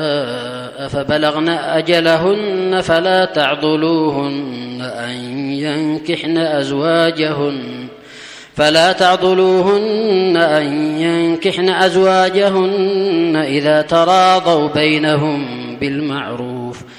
فبلغن أجلهن فلا تعضلوهن أن ينكحن أزواجهن إذا تراضوا بينهم بالمعروف